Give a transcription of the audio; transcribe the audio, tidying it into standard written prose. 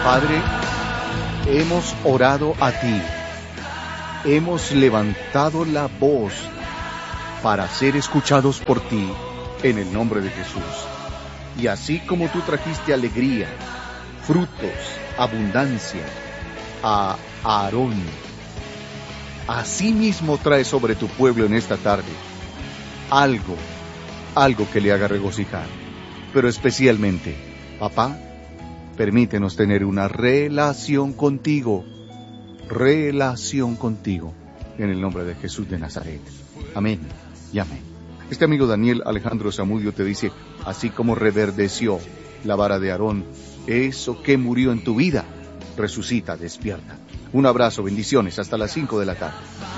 Padre, hemos orado a ti, hemos levantado la voz para ser escuchados por ti en el nombre de Jesús. Y así como tú trajiste alegría, frutos, abundancia a Aarón, así mismo trae sobre tu pueblo en esta tarde algo que le haga regocijar. Pero especialmente, papá, permítenos tener una relación contigo, en el nombre de Jesús de Nazaret. Amén y amén. Este amigo Daniel Alejandro Zamudio te dice, así como reverdeció la vara de Aarón, eso que murió en tu vida, resucita, despierta. Un abrazo, bendiciones, hasta las 5 de la tarde.